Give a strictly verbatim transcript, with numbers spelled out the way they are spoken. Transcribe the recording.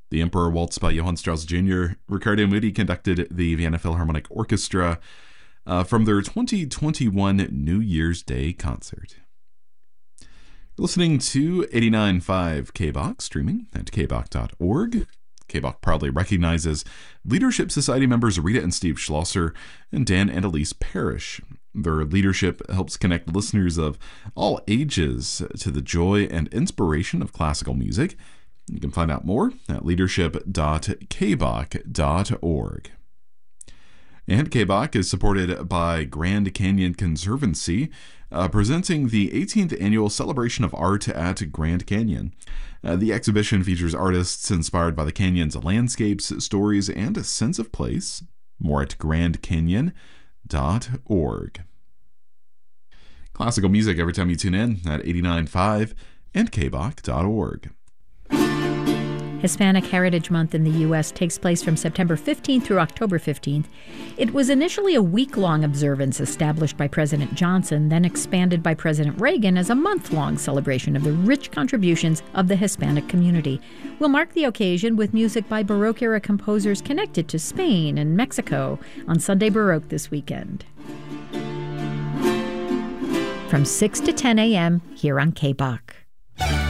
The Emperor Waltz by Johann Strauss Junior Riccardo Muti conducted the Vienna Philharmonic Orchestra uh, from their twenty twenty-one New Year's Day concert. You're listening to eighty-nine point five K B O C, streaming at k b o c dot org. K B O C proudly recognizes Leadership Society members Rita and Steve Schlosser and Dan and Elise Parrish. Their leadership helps connect listeners of all ages to the joy and inspiration of classical music. You can find out more at leadership dot k b o c dot org. And K B O C is supported by Grand Canyon Conservancy, uh, presenting the eighteenth Annual Celebration of Art at Grand Canyon. Uh, the exhibition features artists inspired by the canyon's landscapes, stories, and a sense of place. More at grand canyon dot org. Classical music every time you tune in at eighty-nine point five and k b o c dot org. Hispanic Heritage Month in the U S takes place from September fifteenth through October fifteenth. It was initially a week-long observance established by President Johnson, then expanded by President Reagan as a month-long celebration of the rich contributions of the Hispanic community. We'll mark the occasion with music by Baroque-era composers connected to Spain and Mexico on Sunday Baroque this weekend. From six to ten a.m. here on K B O C.